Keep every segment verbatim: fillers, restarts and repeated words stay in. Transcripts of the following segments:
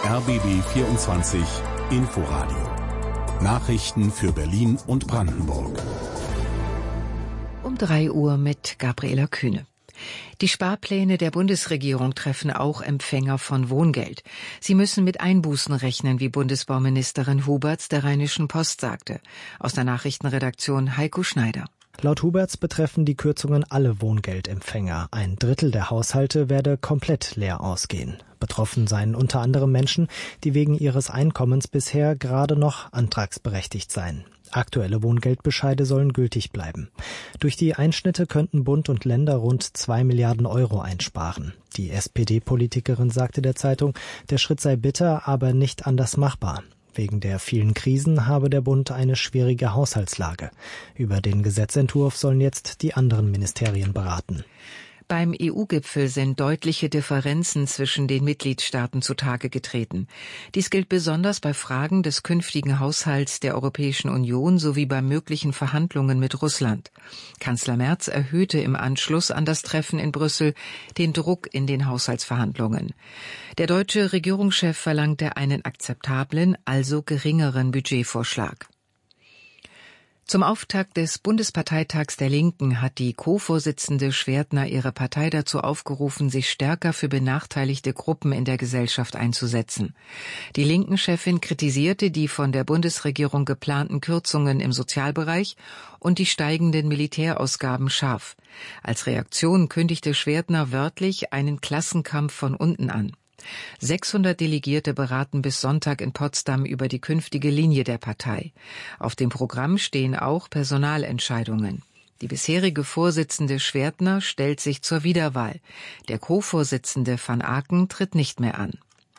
R B B vierundzwanzig Inforadio. Nachrichten für Berlin und Brandenburg. Um drei Uhr mit Gabriela Kühne. Die Sparpläne der Bundesregierung treffen auch Empfänger von Wohngeld. Sie müssen mit Einbußen rechnen, wie Bundesbauministerin Huberts der Rheinischen Post sagte. Aus der Nachrichtenredaktion Heiko Schneider. Laut Huberts betreffen die Kürzungen alle Wohngeldempfänger. Ein Drittel der Haushalte werde komplett leer ausgehen. Betroffen seien unter anderem Menschen, die wegen ihres Einkommens bisher gerade noch antragsberechtigt seien. Aktuelle Wohngeldbescheide sollen gültig bleiben. Durch die Einschnitte könnten Bund und Länder rund zwei Milliarden Euro einsparen. Die S P D-Politikerin sagte der Zeitung, der Schritt sei bitter, aber nicht anders machbar. Wegen der vielen Krisen habe der Bund eine schwierige Haushaltslage. Über den Gesetzentwurf sollen jetzt die anderen Ministerien beraten. Beim E U-Gipfel sind deutliche Differenzen zwischen den Mitgliedstaaten zutage getreten. Dies gilt besonders bei Fragen des künftigen Haushalts der Europäischen Union sowie bei möglichen Verhandlungen mit Russland. Kanzler Merz erhöhte im Anschluss an das Treffen in Brüssel den Druck in den Haushaltsverhandlungen. Der deutsche Regierungschef verlangte einen akzeptablen, also geringeren Budgetvorschlag. Zum Auftakt des Bundesparteitags der Linken hat die Co-Vorsitzende Schwertner ihre Partei dazu aufgerufen, sich stärker für benachteiligte Gruppen in der Gesellschaft einzusetzen. Die Linken-Chefin kritisierte die von der Bundesregierung geplanten Kürzungen im Sozialbereich und die steigenden Militärausgaben scharf. Als Reaktion kündigte Schwertner wörtlich einen Klassenkampf von unten an. sechshundert Delegierte beraten bis Sonntag in Potsdam über die künftige Linie der Partei. Auf dem Programm stehen auch Personalentscheidungen. Die bisherige Vorsitzende Schwertner stellt sich zur Wiederwahl. Der Co-Vorsitzende van Aken tritt nicht mehr an.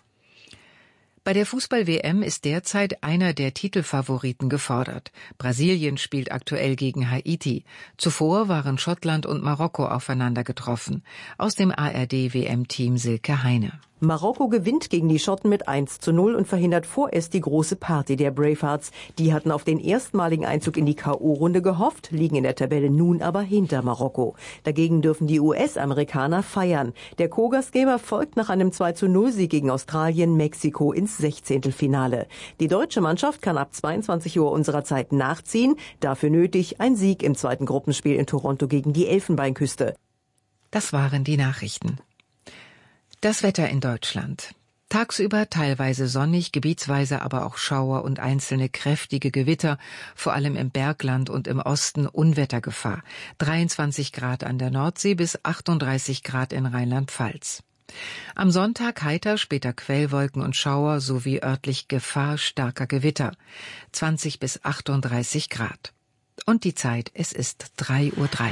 Bei der Fußball-W M ist derzeit einer der Titelfavoriten gefordert. Brasilien spielt aktuell gegen Haiti. Zuvor waren Schottland und Marokko aufeinander getroffen. Aus dem A R D-W M-Team Silke Heine. Marokko gewinnt gegen die Schotten mit eins zu null und verhindert vorerst die große Party der Bravehearts. Die hatten auf den erstmaligen Einzug in die K O-Runde gehofft, liegen in der Tabelle nun aber hinter Marokko. Dagegen dürfen die U S-Amerikaner feiern. Der Co-Gastgeber folgt nach einem zwei zu null Sieg gegen Australien Mexiko ins Sechzehntelfinale. Die deutsche Mannschaft kann ab zweiundzwanzig Uhr unserer Zeit nachziehen. Dafür nötig ein Sieg im zweiten Gruppenspiel in Toronto gegen die Elfenbeinküste. Das waren die Nachrichten. Das Wetter in Deutschland. Tagsüber teilweise sonnig, gebietsweise aber auch Schauer und einzelne kräftige Gewitter, vor allem im Bergland und im Osten Unwettergefahr. dreiundzwanzig Grad an der Nordsee bis achtunddreißig Grad in Rheinland-Pfalz. Am Sonntag heiter, später Quellwolken und Schauer sowie örtlich Gefahr starker Gewitter. zwanzig bis achtunddreißig Grad. Und die Zeit, es ist drei Uhr drei.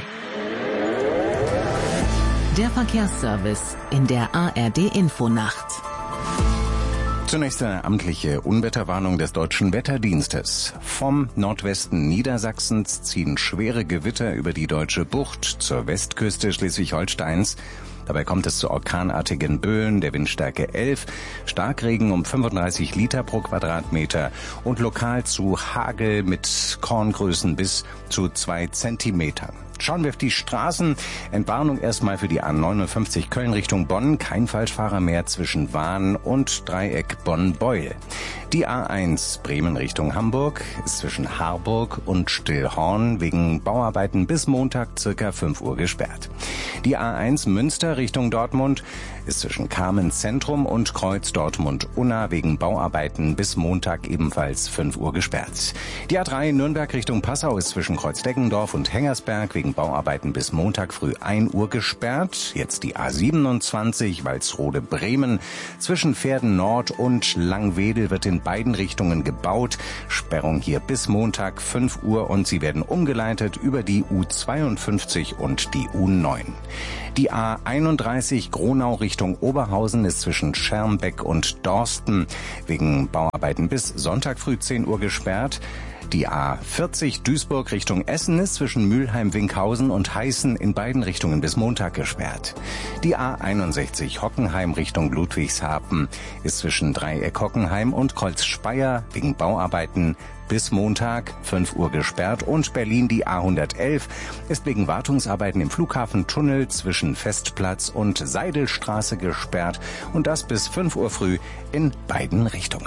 Der Verkehrsservice in der A R D-Infonacht. Zunächst eine amtliche Unwetterwarnung des Deutschen Wetterdienstes. Vom Nordwesten Niedersachsens ziehen schwere Gewitter über die Deutsche Bucht zur Westküste Schleswig-Holsteins. Dabei kommt es zu orkanartigen Böen der Windstärke elf, Starkregen um fünfunddreißig Liter pro Quadratmeter und lokal zu Hagel mit Korngrößen bis zu zwei Zentimetern. Schauen wir auf die Straßen. Entwarnung erstmal für die A neunundfünfzig Köln Richtung Bonn. Kein Falschfahrer mehr zwischen Wahn und Dreieck Bonn-Beuel. Die A eins Bremen Richtung Hamburg ist zwischen Harburg und Stillhorn wegen Bauarbeiten bis Montag circa fünf Uhr gesperrt. Die A eins Münster Richtung Dortmund ist zwischen Kamen Zentrum und Kreuz Dortmund-Unna wegen Bauarbeiten bis Montag ebenfalls fünf Uhr gesperrt. Die A drei Nürnberg Richtung Passau ist zwischen Kreuz-Deggendorf und Hengersberg wegen Bauarbeiten bis Montag früh ein Uhr gesperrt. Jetzt die A siebenundzwanzig Walsrode-Bremen. Zwischen Pferden Nord und Langwedel wird in beiden Richtungen gebaut. Sperrung hier bis Montag fünf Uhr und sie werden umgeleitet über die U zweiundfünfzig und die U neun. Die A einunddreißig Gronau Richtung Oberhausen ist zwischen Schermbeck und Dorsten wegen Bauarbeiten bis Sonntag früh zehn Uhr gesperrt. Die A vierzig Duisburg Richtung Essen ist zwischen Mülheim-Winkhausen und Heißen in beiden Richtungen bis Montag gesperrt. Die A einundsechzig Hockenheim Richtung Ludwigshafen ist zwischen Dreieck Hockenheim und Kreuz Speyer wegen Bauarbeiten bis Montag fünf Uhr gesperrt, und Berlin die A hundertelf ist wegen Wartungsarbeiten im Flughafentunnel zwischen Festplatz und Seidelstraße gesperrt, und das bis fünf Uhr früh in beiden Richtungen.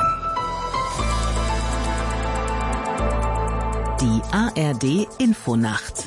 Die A R D Infonacht.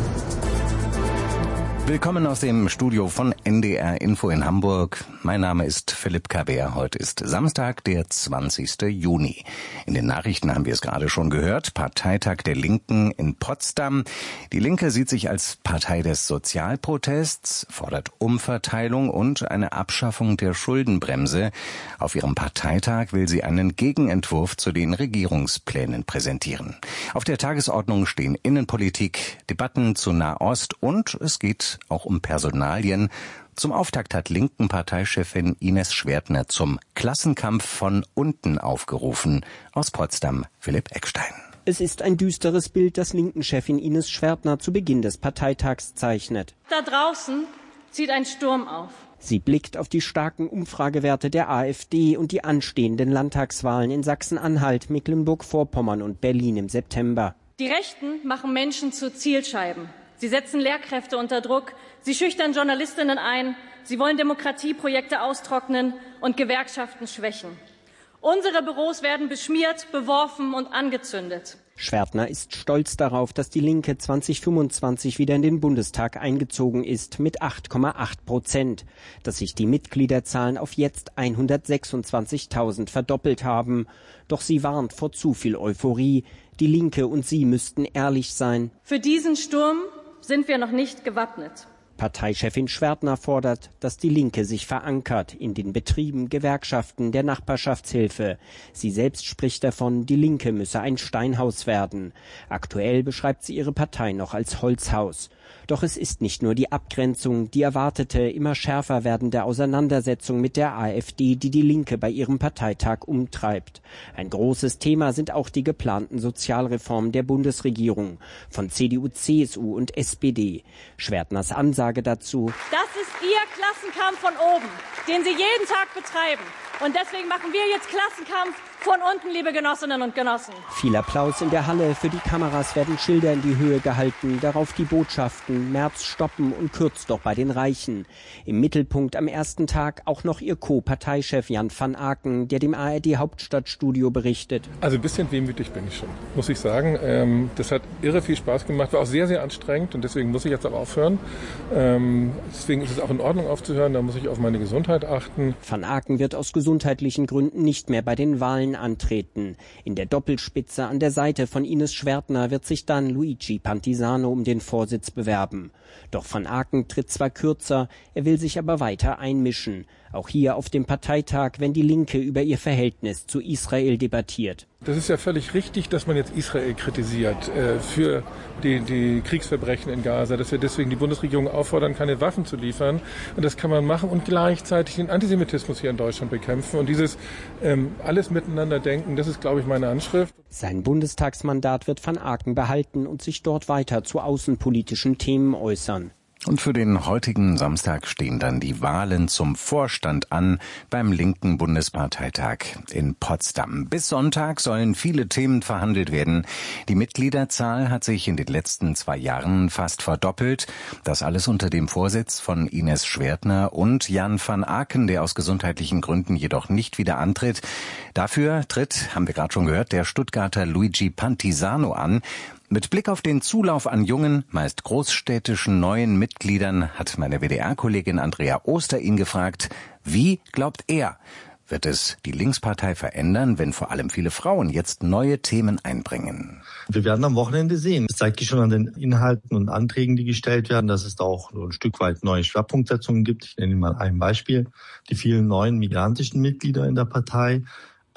Willkommen aus dem Studio von N D R Info in Hamburg. Mein Name ist Philipp Kabär. Heute ist Samstag, der zwanzigsten Juni. In den Nachrichten haben wir es gerade schon gehört. Parteitag der Linken in Potsdam. Die Linke sieht sich als Partei des Sozialprotests, fordert Umverteilung und eine Abschaffung der Schuldenbremse. Auf ihrem Parteitag will sie einen Gegenentwurf zu den Regierungsplänen präsentieren. Auf der Tagesordnung stehen Innenpolitik, Debatten zu Nahost und es geht auch um Personalien. Zum Auftakt hat Linken-Parteichefin Ines Schwertner zum Klassenkampf von unten aufgerufen. Aus Potsdam, Philipp Eckstein. Es ist ein düsteres Bild, das Linken-Chefin Ines Schwertner zu Beginn des Parteitags zeichnet. Da draußen zieht ein Sturm auf. Sie blickt auf die starken Umfragewerte der AfD und die anstehenden Landtagswahlen in Sachsen-Anhalt, Mecklenburg-Vorpommern und Berlin im September. Die Rechten machen Menschen zu Zielscheiben. Sie setzen Lehrkräfte unter Druck, sie schüchtern Journalistinnen ein, sie wollen Demokratieprojekte austrocknen und Gewerkschaften schwächen. Unsere Büros werden beschmiert, beworfen und angezündet. Schwertner ist stolz darauf, dass die Linke zwanzig fünfundzwanzig wieder in den Bundestag eingezogen ist mit acht Komma acht Prozent, dass sich die Mitgliederzahlen auf jetzt hundertsechsundzwanzigtausend verdoppelt haben. Doch sie warnt vor zu viel Euphorie. Die Linke und sie müssten ehrlich sein. Für diesen Sturm sind wir noch nicht gewappnet. Parteichefin Schwertner fordert, dass die Linke sich verankert in den Betrieben, Gewerkschaften, der Nachbarschaftshilfe. Sie selbst spricht davon, die Linke müsse ein Steinhaus werden. Aktuell beschreibt sie ihre Partei noch als Holzhaus. Doch es ist nicht nur die Abgrenzung, die erwartete, immer schärfer werdende Auseinandersetzung mit der AfD, die die Linke bei ihrem Parteitag umtreibt. Ein großes Thema sind auch die geplanten Sozialreformen der Bundesregierung von C D U, C S U und S P D. Schwertners Ansage dazu: Das ist Ihr Klassenkampf von oben, den Sie jeden Tag betreiben. Und deswegen machen wir jetzt Klassenkampf von unten, liebe Genossinnen und Genossen. Viel Applaus in der Halle. Für die Kameras werden Schilder in die Höhe gehalten. Darauf die Botschaften: Merz stoppen und kürzt doch bei den Reichen. Im Mittelpunkt am ersten Tag auch noch ihr Co-Parteichef Jan van Aken, der dem A R D-Hauptstadtstudio berichtet. Also ein bisschen wehmütig bin ich schon, muss ich sagen. Ähm, das hat irre viel Spaß gemacht, war auch sehr, sehr anstrengend und deswegen muss ich jetzt auch aufhören. Ähm, deswegen ist es auch in Ordnung aufzuhören, da muss ich auf meine Gesundheit achten. Van Aken wird aus gesundheitlichen Gründen nicht mehr bei den Wahlen antreten. In der Doppelspitze an der Seite von Ines Schwertner wird sich dann Luigi Pantisano um den Vorsitz bewerben. Doch van Aken tritt zwar kürzer, er will sich aber weiter einmischen. Auch hier auf dem Parteitag, wenn die Linke über ihr Verhältnis zu Israel debattiert. Das ist ja völlig richtig, dass man jetzt Israel kritisiert äh, für die, die Kriegsverbrechen in Gaza, dass wir deswegen die Bundesregierung auffordern, keine Waffen zu liefern. Und das kann man machen und gleichzeitig den Antisemitismus hier in Deutschland bekämpfen. Und dieses ähm, alles miteinander denken, das ist, glaube ich, meine Anschrift. Sein Bundestagsmandat wird van Aken behalten und sich dort weiter zu außenpolitischen Themen äußern. Und für den heutigen Samstag stehen dann die Wahlen zum Vorstand an beim linken Bundesparteitag in Potsdam. Bis Sonntag sollen viele Themen verhandelt werden. Die Mitgliederzahl hat sich in den letzten zwei Jahren fast verdoppelt. Das alles unter dem Vorsitz von Ines Schwertner und Jan van Aken, der aus gesundheitlichen Gründen jedoch nicht wieder antritt. Dafür tritt, haben wir gerade schon gehört, der Stuttgarter Luigi Pantisano an. Mit Blick auf den Zulauf an jungen, meist großstädtischen neuen Mitgliedern hat meine W D R-Kollegin Andrea Oster ihn gefragt, wie glaubt er, wird es die Linkspartei verändern, wenn vor allem viele Frauen jetzt neue Themen einbringen? Wir werden am Wochenende sehen. Es zeigt sich schon an den Inhalten und Anträgen, die gestellt werden, dass es da auch so ein Stück weit neue Schwerpunktsetzungen gibt. Ich nenne Ihnen mal ein Beispiel. Die vielen neuen migrantischen Mitglieder in der Partei.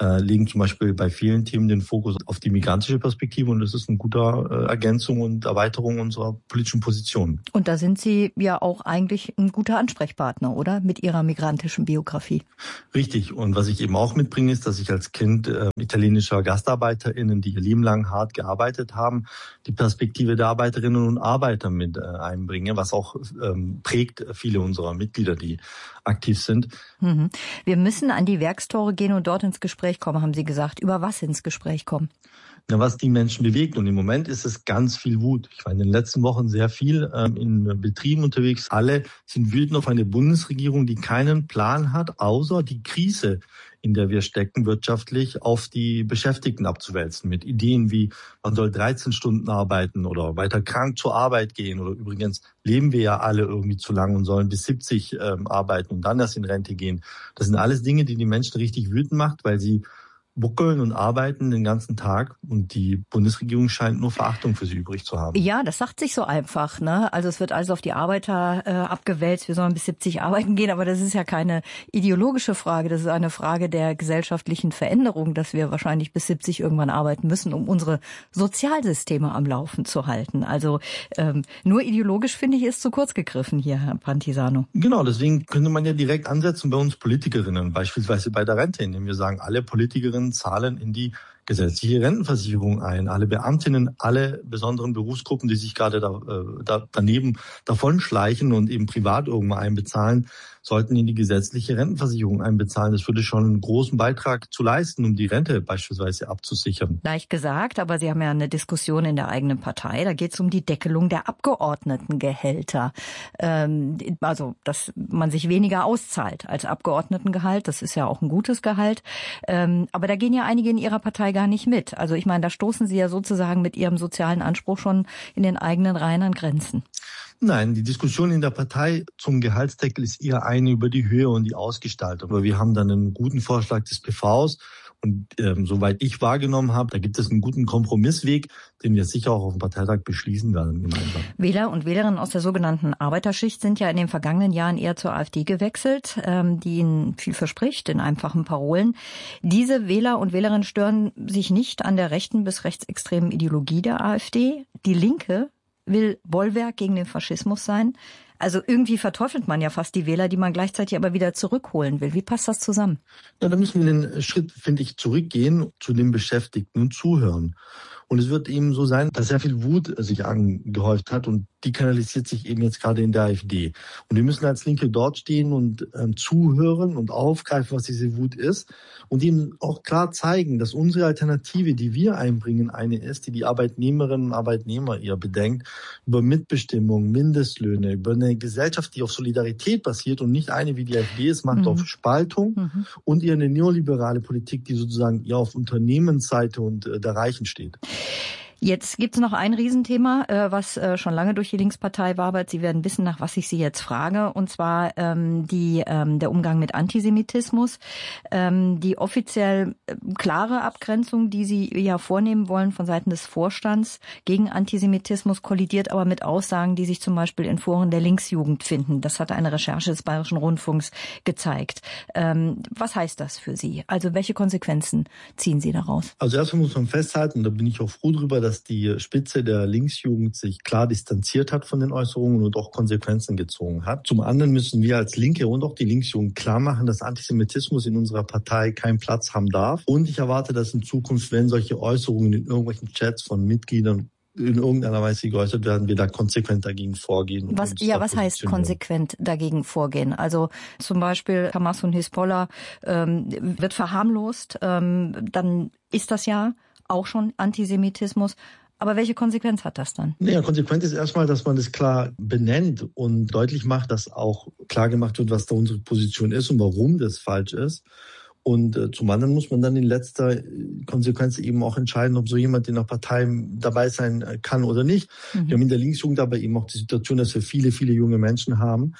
äh, legen zum Beispiel bei vielen Themen den Fokus auf die migrantische Perspektive und das ist eine gute äh, Ergänzung und Erweiterung unserer politischen Position. Und da sind Sie ja auch eigentlich ein guter Ansprechpartner, oder? Mit Ihrer migrantischen Biografie. Richtig. Und was ich eben auch mitbringe, ist, dass ich als Kind äh, italienischer GastarbeiterInnen, die ihr Leben lang hart gearbeitet haben, die Perspektive der Arbeiterinnen und Arbeiter mit äh, einbringe, was auch ähm, prägt viele unserer Mitglieder, die aktiv sind. Mhm. Wir müssen an die Werkstore gehen und dort ins Gespräch kommen, haben Sie gesagt. Über was ins Gespräch kommen? Na, was die Menschen bewegt. Und im Moment ist es ganz viel Wut. Ich war in den letzten Wochen sehr viel ähm, in Betrieben unterwegs. Alle sind wütend auf eine Bundesregierung, die keinen Plan hat, außer die Krise, in der wir stecken, wirtschaftlich auf die Beschäftigten abzuwälzen. Mit Ideen wie, man soll dreizehn Stunden arbeiten oder weiter krank zur Arbeit gehen. Oder übrigens leben wir ja alle irgendwie zu lang und sollen bis siebzig ähm, arbeiten und dann erst in Rente gehen. Das sind alles Dinge, die die Menschen richtig wütend macht, weil sie buckeln und arbeiten den ganzen Tag und die Bundesregierung scheint nur Verachtung für sie übrig zu haben. Ja, das sagt sich so einfach, ne? Also es wird alles auf die Arbeiter äh, abgewälzt, wir sollen bis siebzig arbeiten gehen, aber das ist ja keine ideologische Frage, das ist eine Frage der gesellschaftlichen Veränderung, dass wir wahrscheinlich bis siebzig irgendwann arbeiten müssen, um unsere Sozialsysteme am Laufen zu halten. Also ähm, nur ideologisch, finde ich, ist zu kurz gegriffen hier, Herr Pantisano. Genau, deswegen könnte man ja direkt ansetzen bei uns Politikerinnen, beispielsweise bei der Rente, indem wir sagen, alle Politikerinnen zahlen in die gesetzliche Rentenversicherung ein. Alle Beamtinnen, alle besonderen Berufsgruppen, die sich gerade da, da, daneben davonschleichen und eben privat irgendwo einbezahlen, sollten in die gesetzliche Rentenversicherung einbezahlen. Das würde schon einen großen Beitrag zu leisten, um die Rente beispielsweise abzusichern. Leicht gesagt, aber Sie haben ja eine Diskussion in der eigenen Partei. Da geht es um die Deckelung der Abgeordnetengehälter. Ähm, also, dass man sich weniger auszahlt als Abgeordnetengehalt. Das ist ja auch ein gutes Gehalt. Ähm, aber da gehen ja einige in Ihrer Partei gar nicht mit. Also ich meine, da stoßen Sie ja sozusagen mit Ihrem sozialen Anspruch schon in den eigenen Reihen an Grenzen. Nein, die Diskussion in der Partei zum Gehaltsdeckel ist eher eine über die Höhe und die Ausgestaltung. Aber wir haben dann einen guten Vorschlag des P Vs und ähm, soweit ich wahrgenommen habe, da gibt es einen guten Kompromissweg, den wir sicher auch auf dem Parteitag beschließen werden gemeinsam. Wähler und Wählerinnen aus der sogenannten Arbeiterschicht sind ja in den vergangenen Jahren eher zur AfD gewechselt, ähm, die ihnen viel verspricht in einfachen Parolen. Diese Wähler und Wählerinnen stören sich nicht an der rechten bis rechtsextremen Ideologie der AfD. Die Linke will Bollwerk gegen den Faschismus sein. Also irgendwie verteufelt man ja fast die Wähler, die man gleichzeitig aber wieder zurückholen will. Wie passt das zusammen? Ja, da müssen wir den Schritt, finde ich, zurückgehen zu den Beschäftigten und zuhören. Und es wird eben so sein, dass sehr viel Wut sich angehäuft hat und die kanalisiert sich eben jetzt gerade in der AfD. Und wir müssen als Linke dort stehen und ähm, zuhören und aufgreifen, was diese Wut ist und ihm auch klar zeigen, dass unsere Alternative, die wir einbringen, eine ist, die die Arbeitnehmerinnen und Arbeitnehmer eher bedenkt, über Mitbestimmung, Mindestlöhne, über eine Gesellschaft, die auf Solidarität basiert und nicht eine, wie die AfD es macht, mhm. auf Spaltung mhm. und eher eine neoliberale Politik, die sozusagen ja auf Unternehmensseite und äh, der Reichen steht. Jetzt gibt's noch ein Riesenthema, was schon lange durch die Linkspartei wabert. Sie werden wissen, nach was ich Sie jetzt frage, und zwar ähm, die, ähm, der Umgang mit Antisemitismus. Ähm, die offiziell klare Abgrenzung, die Sie ja vornehmen wollen von Seiten des Vorstands gegen Antisemitismus, kollidiert aber mit Aussagen, die sich zum Beispiel in Foren der Linksjugend finden. Das hat eine Recherche des Bayerischen Rundfunks gezeigt. Ähm, was heißt das für Sie? Also welche Konsequenzen ziehen Sie daraus? Also erstmal muss man festhalten, da bin ich auch froh drüber, dass dass die Spitze der Linksjugend sich klar distanziert hat von den Äußerungen und auch Konsequenzen gezogen hat. Zum anderen müssen wir als Linke und auch die Linksjugend klar machen, dass Antisemitismus in unserer Partei keinen Platz haben darf. Und ich erwarte, dass in Zukunft, wenn solche Äußerungen in irgendwelchen Chats von Mitgliedern in irgendeiner Weise geäußert werden, wir da konsequent dagegen vorgehen. Und was, ja, was heißt konsequent dagegen vorgehen? Also zum Beispiel Hamas und Hisbollah ähm, wird verharmlost, ähm, dann ist das ja auch schon Antisemitismus. Aber welche Konsequenz hat das dann? Naja, Konsequenz ist erstmal, dass man das klar benennt und deutlich macht, dass auch klar gemacht wird, was da unsere Position ist und warum das falsch ist. Und äh, zum anderen muss man dann in letzter Konsequenz eben auch entscheiden, ob so jemand in der Partei dabei sein kann oder nicht. Mhm. Wir haben in der Linksjugend aber eben auch die Situation, dass wir viele, viele junge Menschen haben,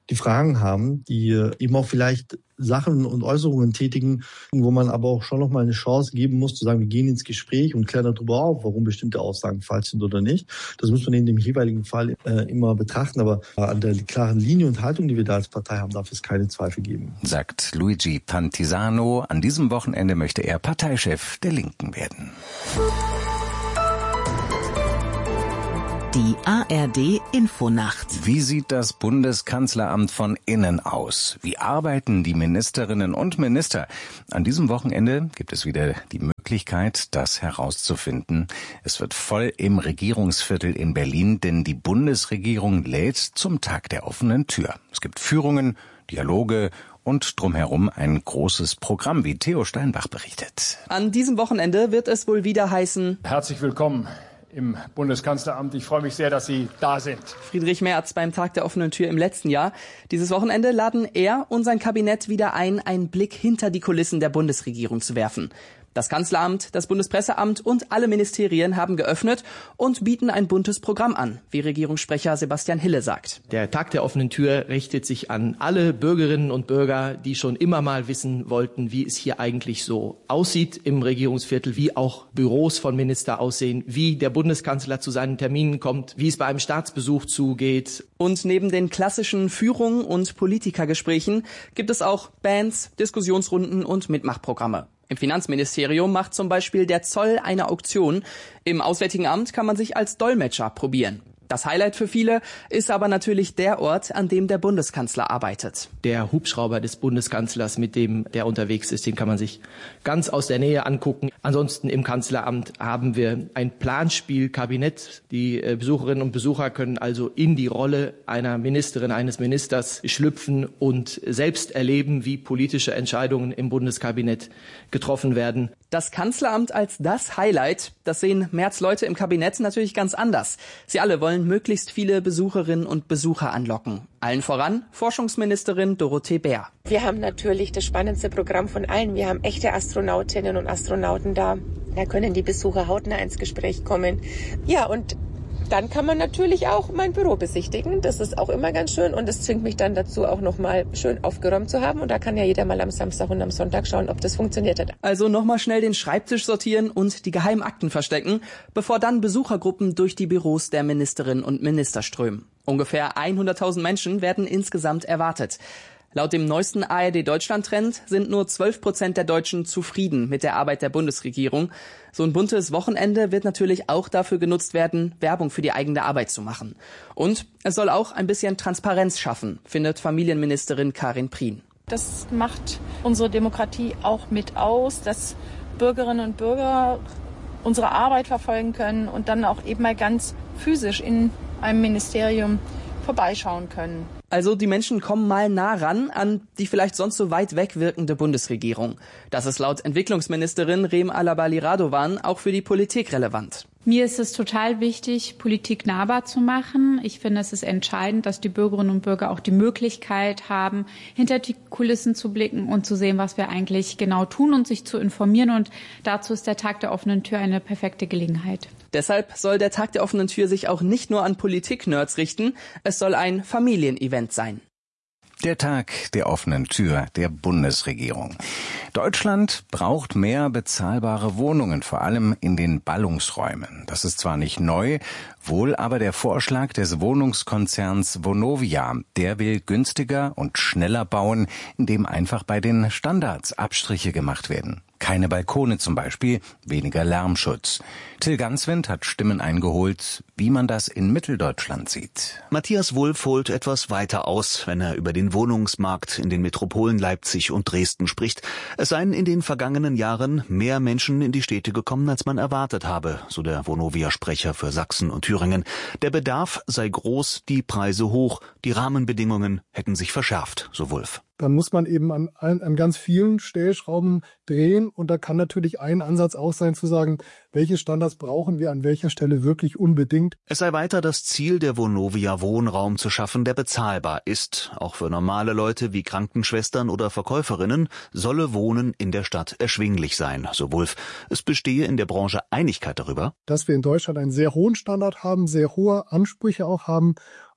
die Fragen haben, die eben auch vielleicht Sachen und Äußerungen tätigen, wo man aber auch schon nochmal eine Chance geben muss, zu sagen, wir gehen ins Gespräch und klären darüber auf, warum bestimmte Aussagen falsch sind oder nicht. Das muss man in dem jeweiligen Fall äh, immer betrachten, aber an der klaren Linie und Haltung, die wir da als Partei haben, darf es keine Zweifel geben. Sagt Luigi Pantisano. An diesem Wochenende möchte er Parteichef der Linken werden. Die A R D Infonacht. Wie sieht das Bundeskanzleramt von innen aus? Wie arbeiten die Ministerinnen und Minister? An diesem Wochenende gibt es wieder die Möglichkeit, das herauszufinden. Es wird voll im Regierungsviertel in Berlin, denn die Bundesregierung lädt zum Tag der offenen Tür. Es gibt Führungen, Dialoge und drumherum ein großes Programm, wie Theo Steinbach berichtet. An diesem Wochenende wird es wohl wieder heißen: Herzlich willkommen im Bundeskanzleramt. Ich freue mich sehr, dass Sie da sind. Friedrich Merz beim Tag der offenen Tür im letzten Jahr. Dieses Wochenende laden er und sein Kabinett wieder ein, einen Blick hinter die Kulissen der Bundesregierung zu werfen. Das Kanzleramt, das Bundespresseamt und alle Ministerien haben geöffnet und bieten ein buntes Programm an, wie Regierungssprecher Sebastian Hille sagt. Der Tag der offenen Tür richtet sich an alle Bürgerinnen und Bürger, die schon immer mal wissen wollten, wie es hier eigentlich so aussieht im Regierungsviertel, wie auch Büros von Minister aussehen, wie der Bundeskanzler zu seinen Terminen kommt, wie es bei einem Staatsbesuch zugeht. Und neben den klassischen Führungen und Politikergesprächen gibt es auch Bands, Diskussionsrunden und Mitmachprogramme. Im Finanzministerium macht zum Beispiel der Zoll eine Auktion. Im Auswärtigen Amt kann man sich als Dolmetscher probieren. Das Highlight für viele ist aber natürlich der Ort, an dem der Bundeskanzler arbeitet. Der Hubschrauber des Bundeskanzlers, mit dem der unterwegs ist, den kann man sich ganz aus der Nähe angucken. Ansonsten im Kanzleramt haben wir ein Planspielkabinett. Die Besucherinnen und Besucher können also in die Rolle einer Ministerin, eines Ministers schlüpfen und selbst erleben, wie politische Entscheidungen im Bundeskabinett getroffen werden. Das Kanzleramt als das Highlight, das sehen Merz-Leute im Kabinett natürlich ganz anders. Sie alle wollen möglichst viele Besucherinnen und Besucher anlocken. Allen voran Forschungsministerin Dorothee Bär. Wir haben natürlich das spannendste Programm von allen. Wir haben echte Astronautinnen und Astronauten da. Da können die Besucher hautnah ins Gespräch kommen. Ja, und dann kann man natürlich auch mein Büro besichtigen. Das ist auch immer ganz schön und das zwingt mich dann dazu, auch nochmal schön aufgeräumt zu haben. Und da kann ja jeder mal am Samstag und am Sonntag schauen, ob das funktioniert hat. Also nochmal schnell den Schreibtisch sortieren und die Geheimakten verstecken, bevor dann Besuchergruppen durch die Büros der Ministerinnen und Minister strömen. Ungefähr hunderttausend Menschen werden insgesamt erwartet. Laut dem neuesten A R D-Deutschland-Trend sind nur zwölf Prozent der Deutschen zufrieden mit der Arbeit der Bundesregierung. So ein buntes Wochenende wird natürlich auch dafür genutzt werden, Werbung für die eigene Arbeit zu machen. Und es soll auch ein bisschen Transparenz schaffen, findet Familienministerin Karin Prien. Das macht unsere Demokratie auch mit aus, dass Bürgerinnen und Bürger unsere Arbeit verfolgen können und dann auch eben mal ganz physisch in einem Ministerium vorbeischauen können. Also die Menschen kommen mal nah ran an die vielleicht sonst so weit weg wirkende Bundesregierung. Das ist laut Entwicklungsministerin Rem Alabali-Radovan auch für die Politik relevant. Mir ist es total wichtig, Politik nahbar zu machen. Ich finde, es ist entscheidend, dass die Bürgerinnen und Bürger auch die Möglichkeit haben, hinter die Kulissen zu blicken und zu sehen, was wir eigentlich genau tun und sich zu informieren. Und dazu ist der Tag der offenen Tür eine perfekte Gelegenheit. Deshalb soll der Tag der offenen Tür sich auch nicht nur an Politik-Nerds richten. Es soll ein Familienevent sein. Der Tag der offenen Tür der Bundesregierung. Deutschland braucht mehr bezahlbare Wohnungen, vor allem in den Ballungsräumen. Das ist zwar nicht neu, wohl aber der Vorschlag des Wohnungskonzerns Vonovia. Der will günstiger und schneller bauen, indem einfach bei den Standards Abstriche gemacht werden. Keine Balkone zum Beispiel, weniger Lärmschutz. Till Ganswind hat Stimmen eingeholt, wie man das in Mitteldeutschland sieht. Matthias Wulff holt etwas weiter aus, wenn er über den Wohnungsmarkt in den Metropolen Leipzig und Dresden spricht. Es seien in den vergangenen Jahren mehr Menschen in die Städte gekommen, als man erwartet habe, so der Vonovia-Sprecher für Sachsen und Thüringen. Der Bedarf sei groß, die Preise hoch, die Rahmenbedingungen hätten sich verschärft, so Wulff. Dann muss man eben an, an ganz vielen Stellschrauben drehen. Und da kann natürlich ein Ansatz auch sein, zu sagen, welche Standards brauchen wir an welcher Stelle wirklich unbedingt. Es sei weiter das Ziel der Vonovia, Wohnraum zu schaffen, der bezahlbar ist. Auch für normale Leute wie Krankenschwestern oder Verkäuferinnen solle Wohnen in der Stadt erschwinglich sein, so Wulff. Es bestehe in der Branche Einigkeit darüber, dass wir in Deutschland einen sehr hohen Standard haben, sehr hohe Ansprüche auch haben.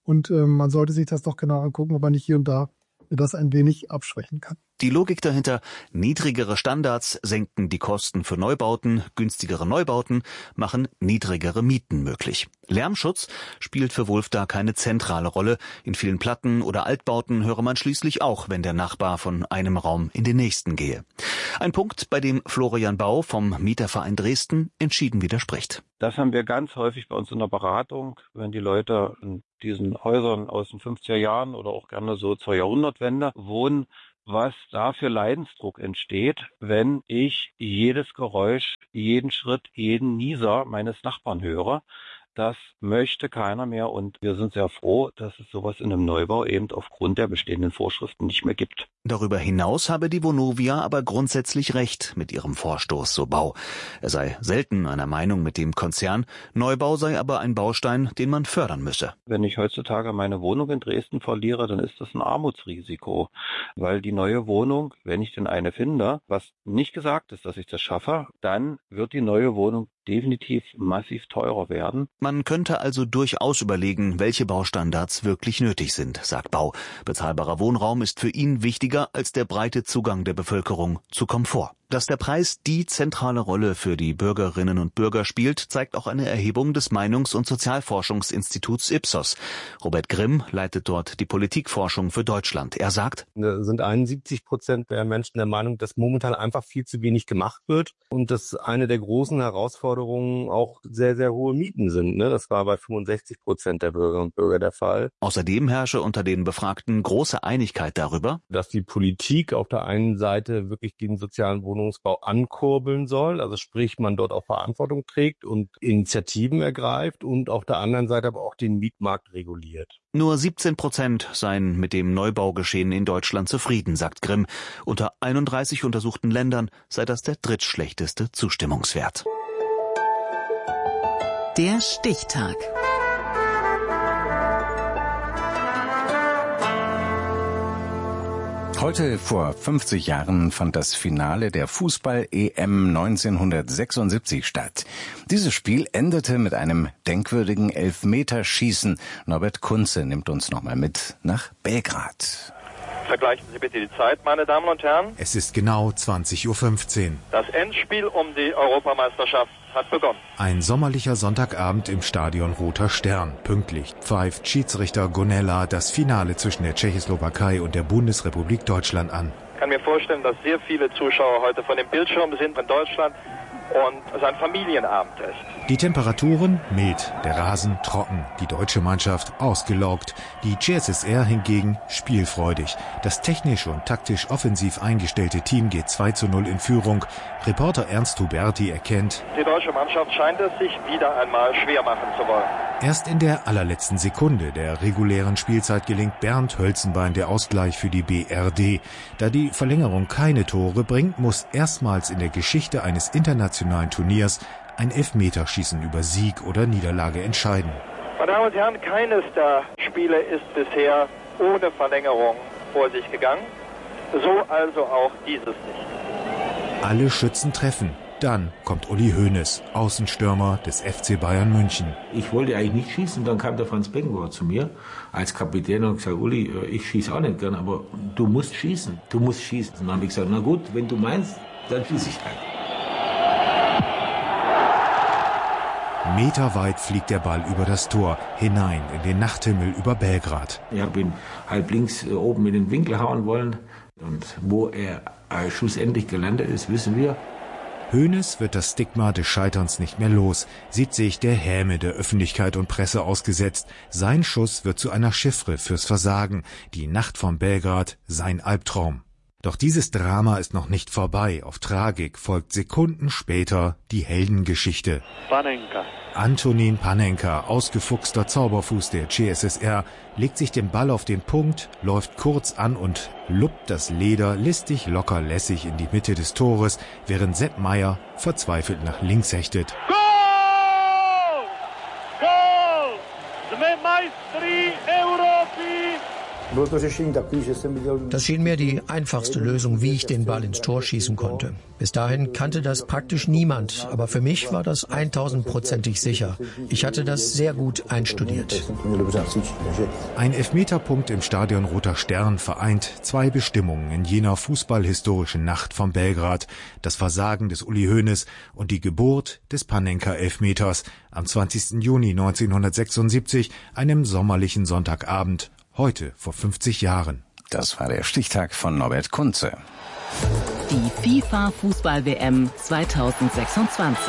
Und äh, man sollte sich das doch genau angucken, ob man nicht hier und da das ein wenig abschwächen kann. Die Logik dahinter: niedrigere Standards senken die Kosten für Neubauten, günstigere Neubauten machen niedrigere Mieten möglich. Lärmschutz spielt für Wulff da keine zentrale Rolle. In vielen Platten- oder Altbauten höre man schließlich auch, wenn der Nachbar von einem Raum in den nächsten gehe. Ein Punkt, bei dem Florian Bau vom Mieterverein Dresden entschieden widerspricht. Das haben wir ganz häufig bei uns in der Beratung, wenn die Leute in diesen Häusern aus den fünfziger Jahren oder auch gerne so zur Jahrhundertwende wohnen, was da für Leidensdruck entsteht, wenn ich jedes Geräusch, jeden Schritt, jeden Nieser meines Nachbarn höre. Das möchte keiner mehr und wir sind sehr froh, dass es sowas in einem Neubau eben aufgrund der bestehenden Vorschriften nicht mehr gibt. Darüber hinaus habe die Vonovia aber grundsätzlich recht mit ihrem Vorstoß, so Bau. Er sei selten einer Meinung mit dem Konzern, Neubau sei aber ein Baustein, den man fördern müsse. Wenn ich heutzutage meine Wohnung in Dresden verliere, dann ist das ein Armutsrisiko, weil die neue Wohnung, wenn ich denn eine finde, was nicht gesagt ist, dass ich das schaffe, dann wird die neue Wohnung definitiv massiv teurer werden. Man könnte also durchaus überlegen, welche Baustandards wirklich nötig sind, sagt Bau. Bezahlbarer Wohnraum ist für ihn wichtiger als der breite Zugang der Bevölkerung zu Komfort. Dass der Preis die zentrale Rolle für die Bürgerinnen und Bürger spielt, zeigt auch eine Erhebung des Meinungs- und Sozialforschungsinstituts Ipsos. Robert Grimm leitet dort die Politikforschung für Deutschland. Er sagt: Da sind einundsiebzig Prozent der Menschen der Meinung, dass momentan einfach viel zu wenig gemacht wird und dass eine der großen Herausforderungen auch sehr, sehr hohe Mieten sind. Das war bei fünfundsechzig Prozent der Bürgerinnen und Bürger der Fall. Außerdem herrsche unter den Befragten große Einigkeit darüber, dass die Politik auf der einen Seite wirklich den sozialen Wohnungsbau ankurbeln soll, also sprich man dort auch Verantwortung trägt und Initiativen ergreift und auf der anderen Seite aber auch den Mietmarkt reguliert. Nur siebzehn Prozent seien mit dem Neubaugeschehen in Deutschland zufrieden, sagt Grimm. Unter einunddreißig untersuchten Ländern sei das der drittschlechteste Zustimmungswert. Der Stichtag. Heute vor fünfzig Jahren fand das Finale der Fußball-E M neunzehnhundertsechsundsiebzig statt. Dieses Spiel endete mit einem denkwürdigen Elfmeterschießen. Norbert Kunze nimmt uns nochmal mit nach Belgrad. Vergleichen Sie bitte die Zeit, meine Damen und Herren. Es ist genau zwanzig Uhr fünfzehn. Das Endspiel um die Europameisterschaft hat begonnen. Ein sommerlicher Sonntagabend im Stadion Roter Stern. Pünktlich pfeift Schiedsrichter Gonella das Finale zwischen der Tschechoslowakei und der Bundesrepublik Deutschland an. Ich kann mir vorstellen, dass sehr viele Zuschauer heute von dem Bildschirm sind in Deutschland und es ein Familienabend ist. Die Temperaturen mild, der Rasen trocken, die deutsche Mannschaft ausgelaugt, die G S S R hingegen spielfreudig. Das technisch und taktisch offensiv eingestellte Team geht zwei zu null in Führung. Reporter Ernst Huberti erkennt: Die deutsche Mannschaft scheint es sich wieder einmal schwer machen zu wollen. Erst in der allerletzten Sekunde der regulären Spielzeit gelingt Bernd Hölzenbein der Ausgleich für die B R D. Da die Verlängerung keine Tore bringt, muss erstmals in der Geschichte eines internationalen Turniers ein Elfmeterschießen über Sieg oder Niederlage entscheiden. Meine Damen und Herren, keines der Spiele ist bisher ohne Verlängerung vor sich gegangen. So also auch dieses nicht. Alle Schützen treffen. Dann kommt Uli Hoeneß, Außenstürmer des F C Bayern München. Ich wollte eigentlich nicht schießen, dann kam der Franz Beckenbauer zu mir als Kapitän und gesagt: Uli, ich schieße auch nicht gern, aber du musst schießen, du musst schießen. Und dann habe ich gesagt: Na gut, wenn du meinst, dann schieße ich halt. Meterweit fliegt der Ball über das Tor, hinein in den Nachthimmel über Belgrad. Ich habe ihn halb links oben in den Winkel hauen wollen. Und wo er äh, schlussendlich gelandet ist, wissen wir. Hoeneß wird das Stigma des Scheiterns nicht mehr los, sieht sich der Häme der Öffentlichkeit und Presse ausgesetzt. Sein Schuss wird zu einer Chiffre fürs Versagen. Die Nacht von Belgrad, sein Albtraum. Doch dieses Drama ist noch nicht vorbei. Auf Tragik folgt Sekunden später die Heldengeschichte. Panenka. Antonin Panenka, ausgefuchster Zauberfuß der G S S R, legt sich den Ball auf den Punkt, läuft kurz an und luppt das Leder listig locker lässig in die Mitte des Tores, während Sepp Maier verzweifelt nach links hechtet. Goal! Goal! Sme majstri Europy! Das schien mir die einfachste Lösung, wie ich den Ball ins Tor schießen konnte. Bis dahin kannte das praktisch niemand, aber für mich war das eintausendprozentig sicher. Ich hatte das sehr gut einstudiert. Ein Elfmeterpunkt im Stadion Roter Stern vereint zwei Bestimmungen in jener fußballhistorischen Nacht von Belgrad: das Versagen des Uli Hoeneß und die Geburt des Panenka-Elfmeters am zwanzigsten Juni neunzehnhundertsechsundsiebzig, einem sommerlichen Sonntagabend, heute vor fünfzig Jahren. Das war der Stichtag von Norbert Kunze. Die FIFA-Fußball-W M zweitausendsechsundzwanzig.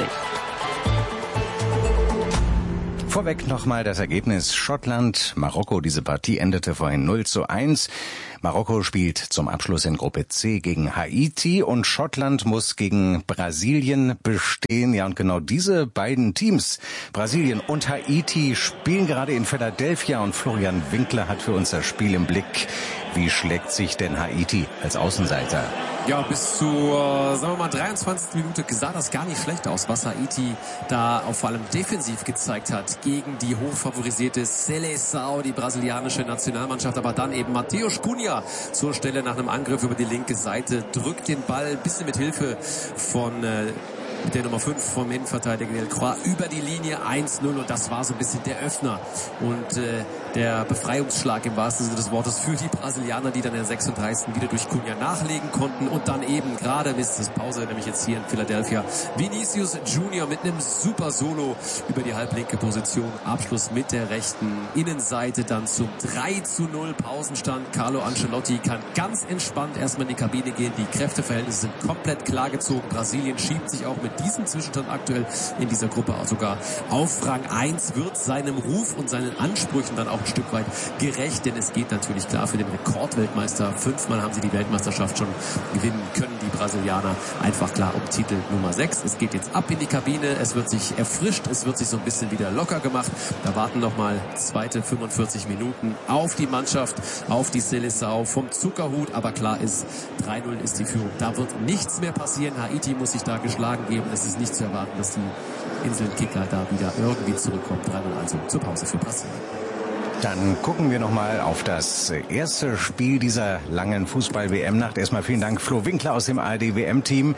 Vorweg nochmal das Ergebnis: Schottland, Marokko. Diese Partie endete vorhin null zu eins. Marokko spielt zum Abschluss in Gruppe C gegen Haiti und Schottland muss gegen Brasilien bestehen. Ja, und genau diese beiden Teams, Brasilien und Haiti, spielen gerade in Philadelphia und Florian Winkler hat für uns das Spiel im Blick. Wie schlägt sich denn Haiti als Außenseiter? Ja, bis zur, sagen wir mal, dreiundzwanzigsten Minute sah das gar nicht schlecht aus, was Haiti da auch vor allem defensiv gezeigt hat gegen die hochfavorisierte Seleção, die brasilianische Nationalmannschaft. Aber dann eben Matheus Cunha zur Stelle nach einem Angriff über die linke Seite, drückt den Ball ein bisschen mit Hilfe von äh, der Nummer fünf vom Innenverteidiger Delcroix über die Linie, eins null, und das war so ein bisschen der Öffner und äh, der Befreiungsschlag im wahrsten Sinne des Wortes für die Brasilianer, die dann in der sechsunddreißigsten wieder durch Cunha nachlegen konnten und dann eben gerade bis zur Pause, nämlich jetzt hier in Philadelphia, Vinicius Junior mit einem super Solo über die halblinke Position, Abschluss mit der rechten Innenseite, dann zum drei zu null Pausenstand. Carlo Ancelotti kann ganz entspannt erstmal in die Kabine gehen, die Kräfteverhältnisse sind komplett klargezogen, Brasilien schiebt sich auch mit diesem Zwischenstand aktuell in dieser Gruppe auch sogar auf Rang eins, wird seinem Ruf und seinen Ansprüchen dann auch ein Stück weit gerecht, denn es geht natürlich klar für den Rekordweltmeister. Fünfmal haben sie die Weltmeisterschaft schon gewinnen können, die Brasilianer, einfach klar um Titel Nummer sechs. Es geht jetzt ab in die Kabine, es wird sich erfrischt, es wird sich so ein bisschen wieder locker gemacht. Da warten nochmal zweite fünfundvierzig Minuten auf die Mannschaft, auf die Seleção vom Zuckerhut, aber klar ist, drei null ist die Führung. Da wird nichts mehr passieren. Haiti muss sich da geschlagen geben. Es ist nicht zu erwarten, dass die Inselkicker da wieder irgendwie zurückkommen. drei null also zur Pause für Brasilien. Dann gucken wir nochmal auf das erste Spiel dieser langen Fußball-W M-Nacht. Erstmal vielen Dank, Flo Winkler aus dem A R D-W M-Team.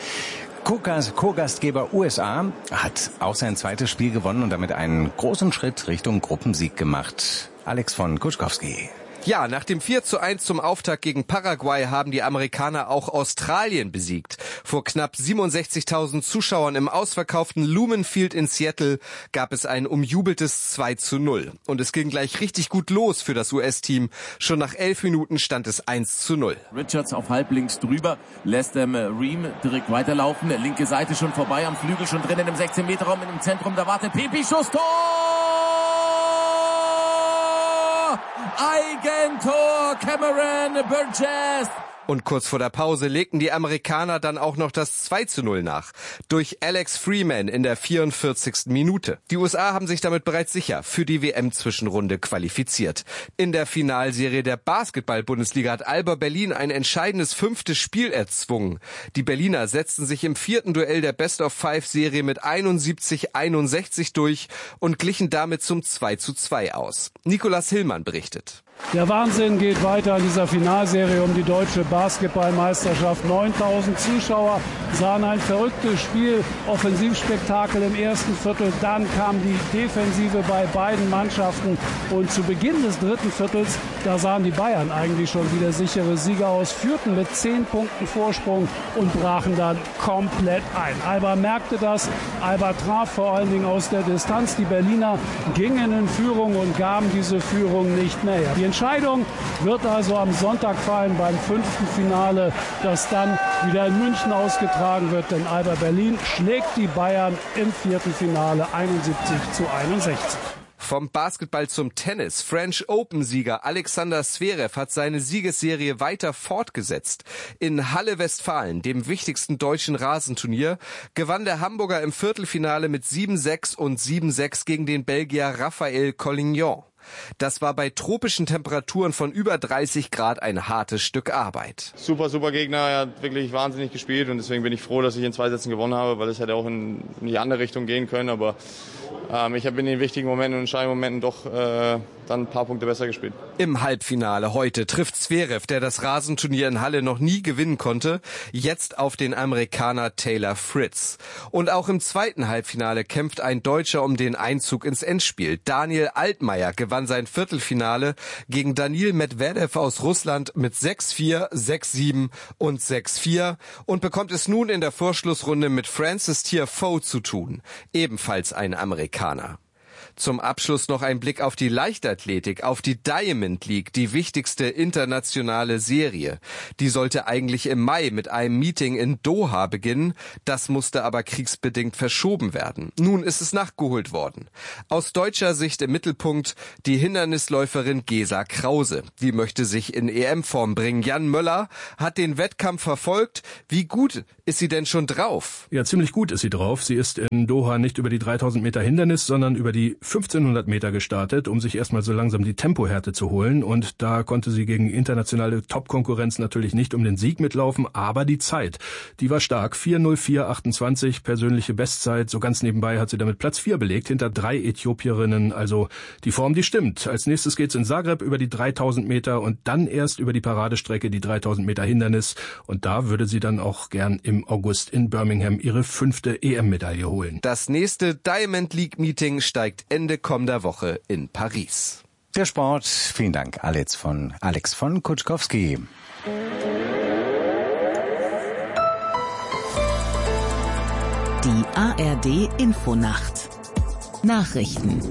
Co-Gastgeber U S A hat auch sein zweites Spiel gewonnen und damit einen großen Schritt Richtung Gruppensieg gemacht. Alex von Kutschkowski. Ja, nach dem vier zu eins zum Auftakt gegen Paraguay haben die Amerikaner auch Australien besiegt. Vor knapp siebenundsechzigtausend Zuschauern im ausverkauften Lumen Field in Seattle gab es ein umjubeltes zwei zu null. Und es ging gleich richtig gut los für das U S-Team. Schon nach elf Minuten stand es eins zu null. Richards auf halblinks drüber, lässt ähm, Ream direkt weiterlaufen. Linke Seite schon vorbei, am Flügel schon drinnen im sechzehn Meter Raum, im Zentrum, da wartet Pepi, Schuss, Tor! Eigentor, Cameron Burgess. Und kurz vor der Pause legten die Amerikaner dann auch noch das zwei zu null nach. Durch Alex Freeman in der vierundvierzigsten Minute. Die U S A haben sich damit bereits sicher für die W M-Zwischenrunde qualifiziert. In der Finalserie der Basketball-Bundesliga hat Alba Berlin ein entscheidendes fünftes Spiel erzwungen. Die Berliner setzten sich im vierten Duell der Best-of-Five-Serie mit einundsiebzig einundsechzig durch und glichen damit zum zwei zu zwei aus. Nikolas Hillmann berichtet. Der Wahnsinn geht weiter in dieser Finalserie um die deutsche Basketballmeisterschaft. neuntausend Zuschauer sahen ein verrücktes Spiel, Offensivspektakel im ersten Viertel. Dann kam die Defensive bei beiden Mannschaften. Und zu Beginn des dritten Viertels, da sahen die Bayern eigentlich schon wieder sichere Sieger aus, führten mit zehn Punkten Vorsprung und brachen dann komplett ein. Alba merkte das. Alba traf vor allen Dingen aus der Distanz. Die Berliner gingen in Führung und gaben diese Führung nicht mehr her. Die Entscheidung wird also am Sonntag fallen beim fünften Finale, das dann wieder in München ausgetragen wird. Denn Alba Berlin schlägt die Bayern im vierten Finale einundsiebzig zu einundsechzig. Vom Basketball zum Tennis. French Open-Sieger Alexander Zverev hat seine Siegesserie weiter fortgesetzt. In Halle Westfalen, dem wichtigsten deutschen Rasenturnier, gewann der Hamburger im Viertelfinale mit sieben sechs und sieben sechs gegen den Belgier Raphael Collignon. Das war bei tropischen Temperaturen von über dreißig Grad ein hartes Stück Arbeit. Super, super Gegner, er hat wirklich wahnsinnig gespielt und deswegen bin ich froh, dass ich in zwei Sätzen gewonnen habe, weil es hätte auch in die andere Richtung gehen können, aber ähm, ich habe in den wichtigen Momenten und entscheidenden Momenten doch äh, dann ein paar Punkte besser gespielt. Im Halbfinale heute trifft Zverev, der das Rasenturnier in Halle noch nie gewinnen konnte, jetzt auf den Amerikaner Taylor Fritz. Und auch im zweiten Halbfinale kämpft ein Deutscher um den Einzug ins Endspiel. Daniel Altmaier gewann sein Viertelfinale gegen Danil Medvedev aus Russland mit sechs vier, sechs sieben und sechs vier und bekommt es nun in der Vorschlussrunde mit Francis Tiafoe zu tun, ebenfalls ein Amerikaner. Zum Abschluss noch ein Blick auf die Leichtathletik, auf die Diamond League, die wichtigste internationale Serie. Die sollte eigentlich im Mai mit einem Meeting in Doha beginnen, das musste aber kriegsbedingt verschoben werden. Nun ist es nachgeholt worden. Aus deutscher Sicht im Mittelpunkt die Hindernisläuferin Gesa Krause. Die möchte sich in E M-Form bringen. Jan Möller hat den Wettkampf verfolgt. Wie gut ist sie denn schon drauf? Ja, ziemlich gut ist sie drauf. Sie ist in Doha nicht über die dreitausend Meter Hindernis, sondern über die fünfzehnhundert Meter gestartet, um sich erstmal so langsam die Tempohärte zu holen. Und da konnte sie gegen internationale Top-Konkurrenz natürlich nicht um den Sieg mitlaufen, aber die Zeit, die war stark. vier null vier achtundzwanzig, persönliche Bestzeit. So ganz nebenbei hat sie damit Platz vier belegt, hinter drei Äthiopierinnen. Also die Form, die stimmt. Als nächstes geht's in Zagreb über die dreitausend Meter und dann erst über die Paradestrecke, die dreitausend Meter Hindernis. Und da würde sie dann auch gern im August in Birmingham ihre fünfte E M-Medaille holen. Das nächste Diamond League Meeting steigt Ende kommender Woche in Paris. Der Sport, vielen Dank, Alex von Alex von Kutschkowski. Die A R D Infonacht. Nachrichten.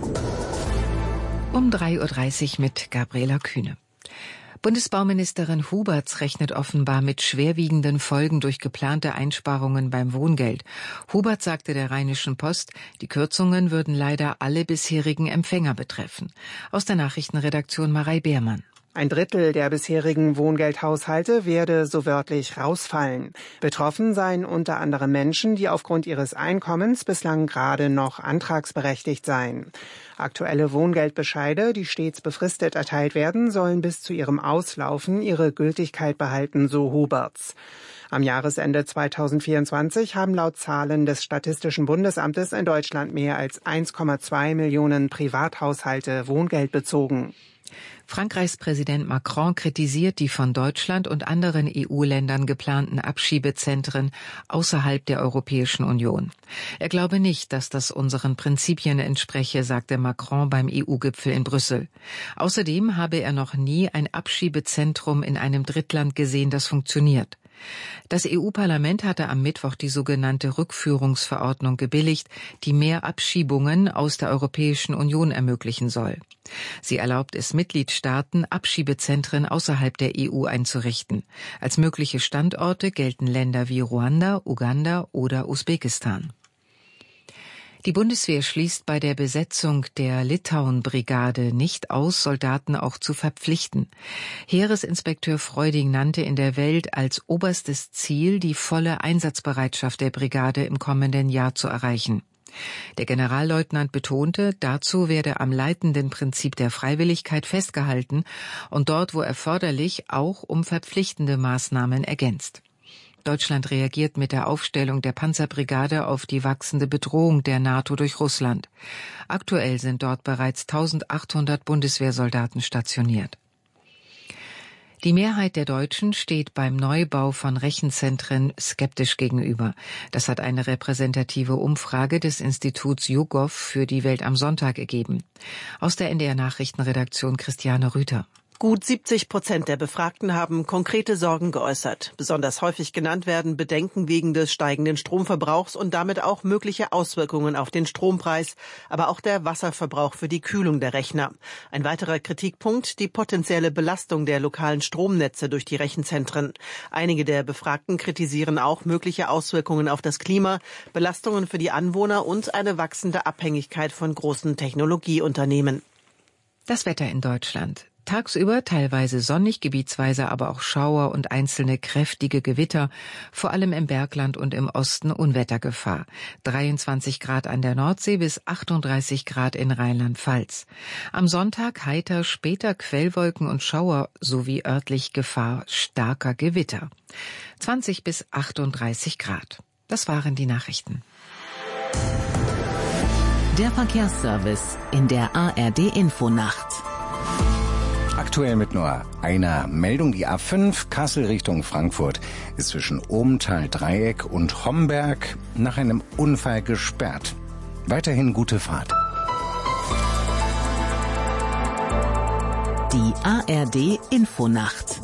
Um drei Uhr dreißig mit Gabriela Kühne. Bundesbauministerin Huberts rechnet offenbar mit schwerwiegenden Folgen durch geplante Einsparungen beim Wohngeld. Huberts sagte der Rheinischen Post, die Kürzungen würden leider alle bisherigen Empfänger betreffen. Aus der Nachrichtenredaktion Marei Beermann. Ein Drittel der bisherigen Wohngeldhaushalte werde so wörtlich rausfallen. Betroffen seien unter anderem Menschen, die aufgrund ihres Einkommens bislang gerade noch antragsberechtigt seien. Aktuelle Wohngeldbescheide, die stets befristet erteilt werden, sollen bis zu ihrem Auslaufen ihre Gültigkeit behalten, so Huberts. Am Jahresende zweitausendvierundzwanzig haben laut Zahlen des Statistischen Bundesamtes in Deutschland mehr als eins Komma zwei Millionen Privathaushalte Wohngeld bezogen. Frankreichs Präsident Macron kritisiert die von Deutschland und anderen E U-Ländern geplanten Abschiebezentren außerhalb der Europäischen Union. Er glaube nicht, dass das unseren Prinzipien entspreche, sagte Macron beim E U-Gipfel in Brüssel. Außerdem habe er noch nie ein Abschiebezentrum in einem Drittland gesehen, das funktioniert. Das E U-Parlament hatte am Mittwoch die sogenannte Rückführungsverordnung gebilligt, die mehr Abschiebungen aus der Europäischen Union ermöglichen soll. Sie erlaubt es Mitgliedstaaten, Abschiebezentren außerhalb der E U einzurichten. Als mögliche Standorte gelten Länder wie Ruanda, Uganda oder Usbekistan. Die Bundeswehr schließt bei der Besetzung der Litauen-Brigade nicht aus, Soldaten auch zu verpflichten. Heeresinspekteur Freuding nannte in der Welt als oberstes Ziel, die volle Einsatzbereitschaft der Brigade im kommenden Jahr zu erreichen. Der Generalleutnant betonte, dazu werde am leitenden Prinzip der Freiwilligkeit festgehalten und dort, wo erforderlich, auch um verpflichtende Maßnahmen ergänzt. Deutschland reagiert mit der Aufstellung der Panzerbrigade auf die wachsende Bedrohung der NATO durch Russland. Aktuell sind dort bereits eintausendachthundert Bundeswehrsoldaten stationiert. Die Mehrheit der Deutschen steht beim Neubau von Rechenzentren skeptisch gegenüber. Das hat eine repräsentative Umfrage des Instituts YouGov für die Welt am Sonntag ergeben. Aus der N D R-Nachrichtenredaktion Christiane Rüther. Gut siebzig Prozent der Befragten haben konkrete Sorgen geäußert. Besonders häufig genannt werden Bedenken wegen des steigenden Stromverbrauchs und damit auch mögliche Auswirkungen auf den Strompreis, aber auch der Wasserverbrauch für die Kühlung der Rechner. Ein weiterer Kritikpunkt, die potenzielle Belastung der lokalen Stromnetze durch die Rechenzentren. Einige der Befragten kritisieren auch mögliche Auswirkungen auf das Klima, Belastungen für die Anwohner und eine wachsende Abhängigkeit von großen Technologieunternehmen. Das Wetter in Deutschland. Tagsüber teilweise sonnig, gebietsweise aber auch Schauer und einzelne kräftige Gewitter, vor allem im Bergland und im Osten Unwettergefahr. dreiundzwanzig Grad an der Nordsee bis achtunddreißig Grad in Rheinland-Pfalz. Am Sonntag heiter, später Quellwolken und Schauer sowie örtlich Gefahr starker Gewitter. zwanzig bis achtunddreißig Grad. Das waren die Nachrichten. Der Verkehrsservice in der A R D-Infonacht. Aktuell mit nur einer Meldung. Die A fünf Kassel Richtung Frankfurt ist zwischen Obenthal-Dreieck und Homberg nach einem Unfall gesperrt. Weiterhin gute Fahrt. Die A R D-Infonacht.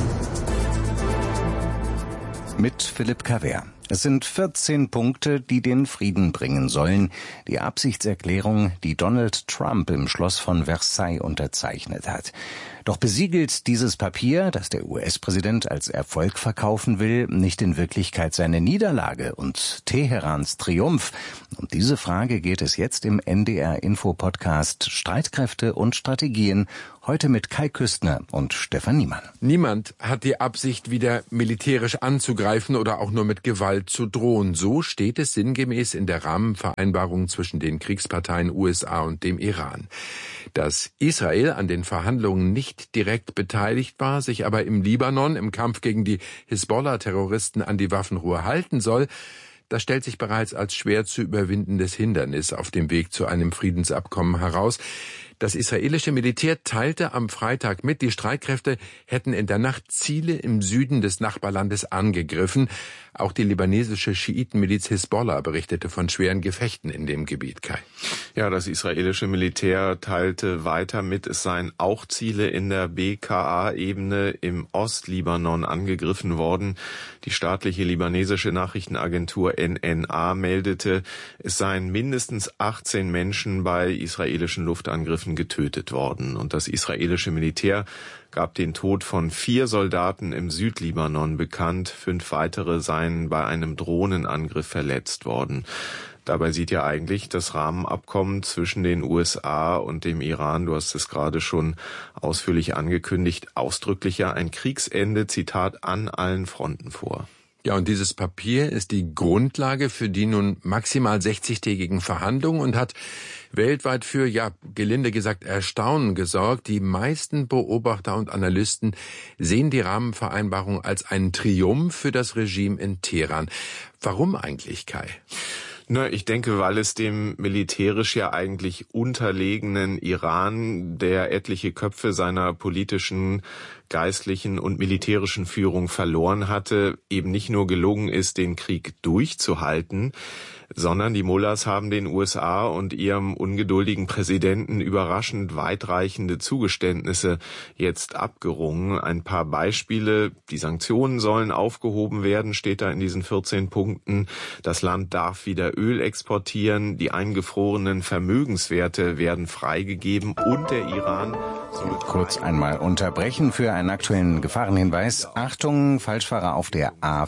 Mit Philipp Kaver. Es sind vierzehn Punkte, die den Frieden bringen sollen. Die Absichtserklärung, die Donald Trump im Schloss von Versailles unterzeichnet hat. Doch besiegelt dieses Papier, das der U S-Präsident als Erfolg verkaufen will, nicht in Wirklichkeit seine Niederlage und Teherans Triumph? Um diese Frage geht es jetzt im N D R-Info-Podcast Streitkräfte und Strategien, heute mit Kai Küstner und Stefan Niemann. Niemand hat die Absicht, wieder militärisch anzugreifen oder auch nur mit Gewalt zu drohen. So steht es sinngemäß in der Rahmenvereinbarung zwischen den Kriegsparteien U S A und dem Iran. Dass Israel an den Verhandlungen nicht direkt beteiligt war, sich aber im Libanon im Kampf gegen die Hisbollah-Terroristen an die Waffenruhe halten soll, das stellt sich bereits als schwer zu überwindendes Hindernis auf dem Weg zu einem Friedensabkommen heraus. Das israelische Militär teilte am Freitag mit, die Streitkräfte hätten in der Nacht Ziele im Süden des Nachbarlandes angegriffen. Auch die libanesische Schiitenmiliz Hisbollah berichtete von schweren Gefechten in dem Gebiet. Kai. Ja, das israelische Militär teilte weiter mit, es seien auch Ziele in der B K A-Ebene im Ostlibanon angegriffen worden. Die staatliche libanesische Nachrichtenagentur N N A meldete, es seien mindestens achtzehn Menschen bei israelischen Luftangriffen getötet worden. Und das israelische Militär gab den Tod von vier Soldaten im Südlibanon bekannt. Fünf weitere seien bei einem Drohnenangriff verletzt worden. Dabei sieht ja eigentlich das Rahmenabkommen zwischen den U S A und dem Iran, du hast es gerade schon ausführlich angekündigt, ausdrücklicher ein Kriegsende, Zitat, an allen Fronten vor. Ja, und dieses Papier ist die Grundlage für die nun maximal sechzigtägigen Verhandlungen und hat weltweit für, ja, gelinde gesagt, Erstaunen gesorgt. Die meisten Beobachter und Analysten sehen die Rahmenvereinbarung als einen Triumph für das Regime in Teheran. Warum eigentlich, Kai? Na, ich denke, weil es dem militärisch ja eigentlich unterlegenen Iran, der etliche Köpfe seiner politischen, geistlichen und militärischen Führung verloren hatte, eben nicht nur gelungen ist, den Krieg durchzuhalten, sondern die Mullahs haben den U S A und ihrem ungeduldigen Präsidenten überraschend weitreichende Zugeständnisse jetzt abgerungen. Ein paar Beispiele: Die Sanktionen sollen aufgehoben werden, steht da in diesen vierzehn Punkten. Das Land darf wieder Öl exportieren, die eingefrorenen Vermögenswerte werden freigegeben und der Iran soll kurz einmal unterbrechen für einen aktuellen Gefahrenhinweis. Achtung, Falschfahrer auf der A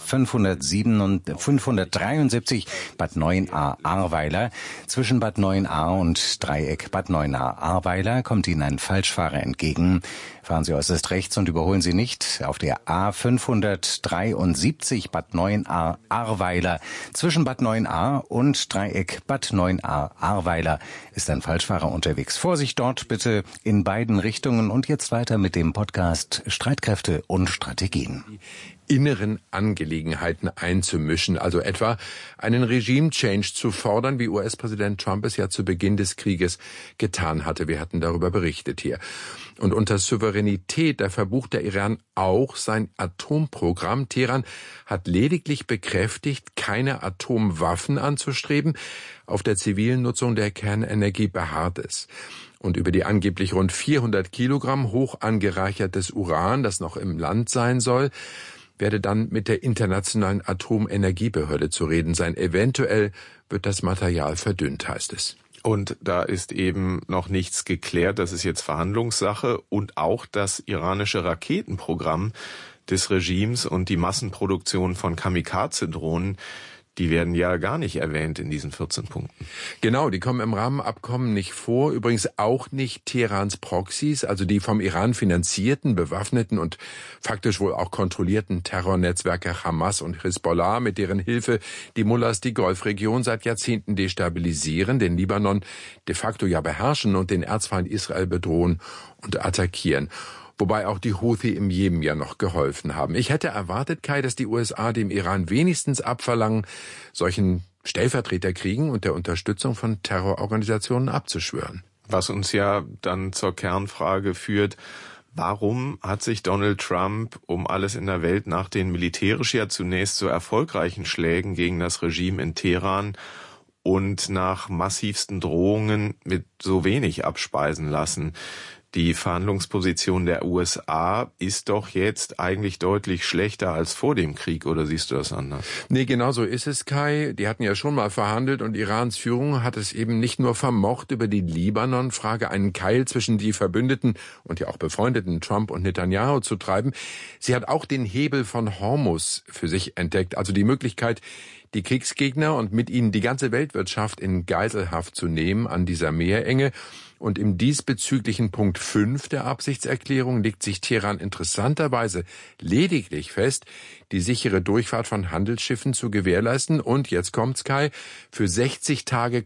fünfhundertdreiundsiebzig Bad Neuenahr-Ahrweiler. Zwischen Bad Neuenahr und Dreieck Bad Neuenahr-Ahrweiler kommt Ihnen ein Falschfahrer entgegen. Fahren Sie äußerst rechts und überholen Sie nicht. Auf der A fünfhundertdreiundsiebzig Bad Neuenahr-Ahrweiler. Zwischen Bad Neuenahr und Dreieck Bad Neuenahr-Ahrweiler ist ein Falschfahrer unterwegs. Vorsicht dort bitte in beiden Richtungen. Und jetzt weiter mit dem Podcast Streitkräfte und Strategien. Inneren Angelegenheiten einzumischen, also etwa einen Regime-Change zu fordern, wie U S-Präsident Trump es ja zu Beginn des Krieges getan hatte. Wir hatten darüber berichtet hier. Und unter Souveränität, da verbucht der Iran auch sein Atomprogramm. Teheran hat lediglich bekräftigt, keine Atomwaffen anzustreben. Auf der zivilen Nutzung der Kernenergie beharrt es. Und über die angeblich rund vierhundert Kilogramm hoch angereichertes Uran, das noch im Land sein soll, werde dann mit der Internationalen Atomenergiebehörde zu reden sein. Eventuell wird das Material verdünnt, heißt es. Und da ist eben noch nichts geklärt. Das ist jetzt Verhandlungssache. Und auch das iranische Raketenprogramm des Regimes und die Massenproduktion von Kamikaze-Drohnen, die werden ja gar nicht erwähnt in diesen vierzehn Punkten. Genau, die kommen im Rahmenabkommen nicht vor. Übrigens auch nicht Teherans Proxys, also die vom Iran finanzierten, bewaffneten und faktisch wohl auch kontrollierten Terrornetzwerke Hamas und Hisbollah, mit deren Hilfe die Mullahs die Golfregion seit Jahrzehnten destabilisieren, den Libanon de facto ja beherrschen und den Erzfeind Israel bedrohen und attackieren. Wobei auch die Houthi im Jemen ja noch geholfen haben. Ich hätte erwartet, Kai, dass die U S A dem Iran wenigstens abverlangen, solchen Stellvertreterkriegen und der Unterstützung von Terrororganisationen abzuschwören. Was uns ja dann zur Kernfrage führt: Warum hat sich Donald Trump um alles in der Welt nach den militärisch ja zunächst so erfolgreichen Schlägen gegen das Regime in Teheran und nach massivsten Drohungen mit so wenig abspeisen lassen? Die Verhandlungsposition der U S A ist doch jetzt eigentlich deutlich schlechter als vor dem Krieg, oder siehst du das anders? Nee, genau so ist es, Kai. Die hatten ja schon mal verhandelt und Irans Führung hat es eben nicht nur vermocht, über die Libanon-Frage einen Keil zwischen die Verbündeten und ja auch befreundeten Trump und Netanyahu zu treiben. Sie hat auch den Hebel von Hormuz für sich entdeckt, also die Möglichkeit, die Kriegsgegner und mit ihnen die ganze Weltwirtschaft in Geiselhaft zu nehmen an dieser Meerenge. Und im diesbezüglichen Punkt fünf der Absichtserklärung legt sich Teheran interessanterweise lediglich fest, die sichere Durchfahrt von Handelsschiffen zu gewährleisten und, jetzt kommt's, Kai, für sechzig Tage